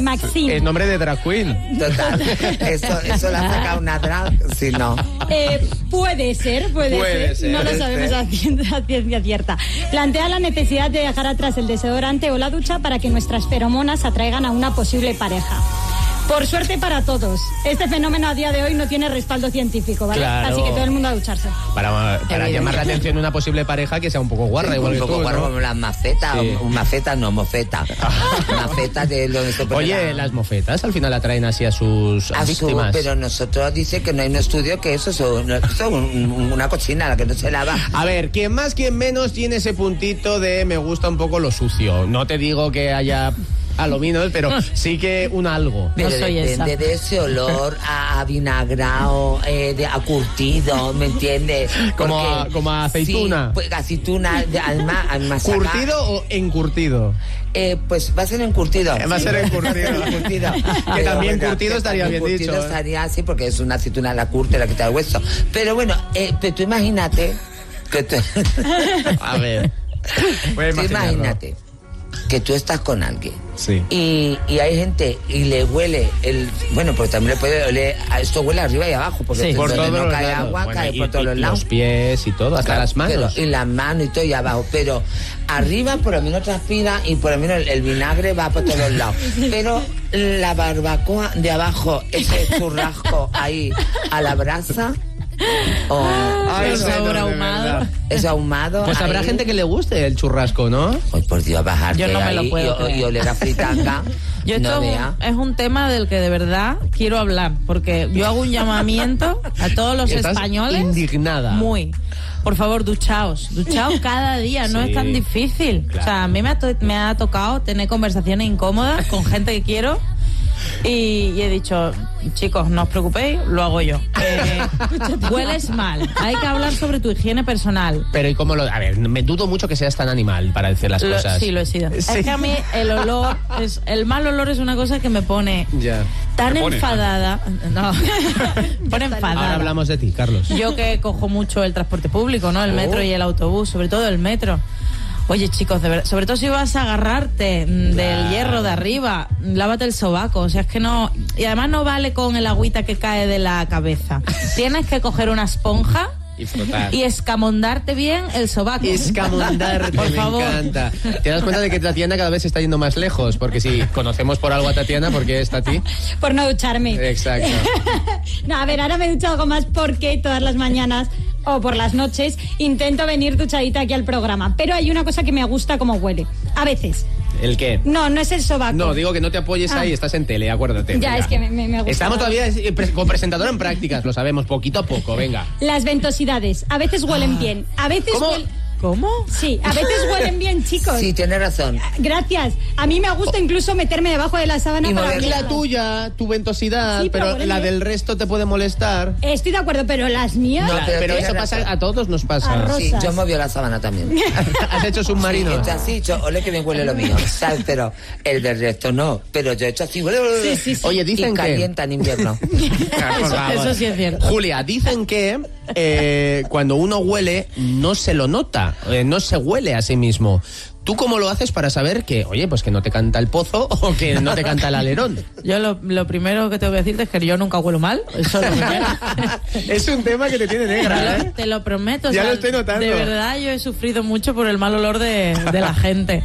Maxine. Es nombre de drag queen. Total. Eso la saca una drag, si no. Puede ser. No lo sabemos a ciencia cierta. Plantea la necesidad de dejar atrás el desodorante o la ducha para que nuestras feromonas atraigan a una posible pareja. Por suerte para todos, este fenómeno a día de hoy no tiene respaldo científico, ¿vale? Claro. Así que todo el mundo a ducharse. Para llamar la atención de una posible pareja que sea un poco guarra, Sí, igual un que poco tú, guarra, ¿no? como las macetas, Sí. mofeta. Mafeta de donde se pone Oye, las mofetas al final atraen así a sus víctimas. pero nosotros dice que no hay un estudio que eso es una cochina la que no se lava. A ver, quien más, quien menos tiene ese puntito de me gusta un poco lo sucio. No te digo que haya alominos, pero sí que un algo. Pero No soy depende esa. de ese olor a vinagrado, a curtido, ¿me entiendes? Como a aceituna. Sí, pues aceituna, además ¿Curtido o encurtido? pues va a ser encurtido. Va a ser encurtido. Encurtido. Que también curtido estaría bien curtido dicho. estaría así porque es una aceituna, la curte, la quita el hueso. Pero bueno, pero tú imagínate que tú... A ver. Voy a Tú imaginarlo. imagínate que tú estás con alguien. Sí. Y hay gente y le huele bueno, pues también le puede oler, esto huele arriba y abajo, porque Sí. Por donde todos no los cae lados. agua, Bueno, cae y- por todos y los lados. los pies y todo, hasta las manos. Pero, y las manos y todo y abajo, pero arriba por lo menos transpira y por lo menos el vinagre va por todos los lados. Pero la barbacoa de abajo, ese churrasco ahí a la brasa, Ay, el no, sabor de ahumado. verdad. es ahumado. Pues habrá ahí. gente que le guste el churrasco, ¿no? Ay, por Dios, bajarte Yo no me ahí lo puedo creer. y oler a fritanga. Yo no esto vea. es un tema del que de verdad quiero hablar, porque yo hago un llamamiento a todos los Estás españoles. indignada. Muy. Por favor, duchaos cada día, no Sí, es tan difícil. claro. O sea, a mí me ha tocado tener conversaciones incómodas con gente que quiero y he dicho, chicos, no os preocupéis, lo hago yo. Hueles mal, hay que hablar sobre tu higiene personal. Pero ¿y cómo lo...? A ver, me dudo mucho que seas tan animal para decir las cosas. Sí, lo he sido. Sí. Es que a mí el mal olor es una cosa que me pone Ya. tan enfadada. No, pone enfadada. Ahora hablamos de ti, Carlos. Yo que cojo mucho el transporte público, ¿no? El metro y el autobús, sobre todo el metro. Oye, chicos, de verdad, sobre todo si vas a agarrarte del hierro de arriba, lávate el sobaco, o sea, es que no... Y además no vale con el agüita que cae de la cabeza. Tienes que coger una esponja Y frotar. y escamondarte bien el sobaco. Escamondarte, Por me favor. encanta. ¿Te das cuenta de que Tatiana cada vez se está yendo más lejos? Porque si conocemos por algo a Tatiana, ¿por qué está a ti? Por no ducharme. Exacto. No, a ver, ahora me he duchado algo más porque todas las mañanas o por las noches intento venir duchadita aquí al programa. Pero hay una cosa que me gusta como huele. A veces. ¿El qué? No es el sobaco. No, digo que no te apoyes Ah. ahí, estás en tele, acuérdate. Ya, venga. es que me gusta. Estamos todavía con presentadora en prácticas, lo sabemos, poquito a poco, venga. Las ventosidades. A veces huelen bien. A veces ¿Cómo? ¿Cómo? Sí, a veces huelen bien, chicos. Sí, tienes razón. Gracias. A mí me gusta incluso meterme debajo de la sábana Y para moverla. La olerlas. tuya, tu ventosidad, Sí, pero pero huele la bien. del resto te puede molestar. Estoy de acuerdo, pero las mías... No, Claro, pero pero tienes eso pasa, razón. a todos nos pasa. Arroz. Sí, Rosas. yo movió la sábana también. Has hecho submarino. Sí, he hecho así, ole que bien huele lo mío, ¿sabes? Pero el del resto no. Pero yo he hecho así, Sí. Oye, dicen y que... calienta en invierno. Por favor. Eso sí es cierto. Julia, dicen que cuando uno huele no se lo nota, no se huele a sí mismo. ¿Tú cómo lo haces para saber que, oye, pues que no te canta el pozo o que no te canta el alerón? Yo lo primero que tengo que decirte es que yo nunca huelo mal. Eso es lo primero. Es un tema que te tiene negra, ¿eh? Te lo prometo. Ya lo estoy notando. De verdad, yo he sufrido mucho por el mal olor de la gente.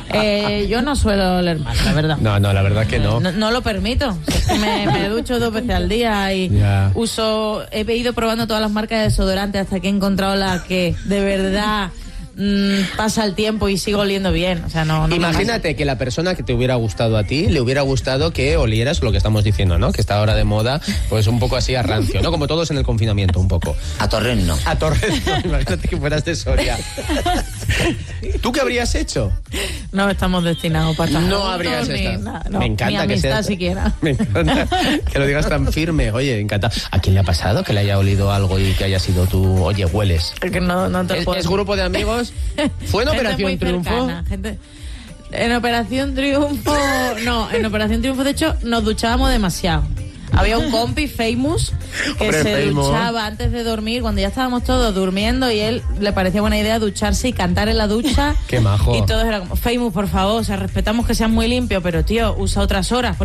Yo no suelo oler mal, la verdad. No, la verdad que no. No lo permito. Me ducho 2 veces al día y Ya. he ido probando todas las marcas de desodorante hasta que he encontrado la que de verdad pasa el tiempo y sigo oliendo bien. O sea, no Imagínate que la persona que te hubiera gustado a ti, le hubiera gustado que olieras lo que estamos diciendo, ¿no? Que está ahora de moda, pues un poco así a rancio, ¿no? Como todos en el confinamiento, un poco. A Torrent no. A Torrento, imagínate que fueras de Soria. ¿Tú qué habrías hecho? No estamos destinados para estar No juntos, habrías ni estado. nada, no, Me encanta ni que amistad seas... siquiera. Me encanta que lo digas tan firme. Oye, encanta. ¿A quién le ha pasado que le haya olido algo y que haya sido tú? Oye, hueles. Que no te puedo ¿Es grupo de amigos? ¿Fue en Gente Operación muy Triunfo? cercana, en Operación Triunfo, no, en Operación Triunfo de hecho nos duchábamos demasiado. Había un compi famous que Hombre, se Famous. duchaba antes de dormir, cuando ya estábamos todos durmiendo y él le parecía buena idea ducharse y cantar en la ducha. Qué majo. Y todos era como, famous, por favor, o sea, respetamos que seas muy limpio, pero tío, usa otras horas.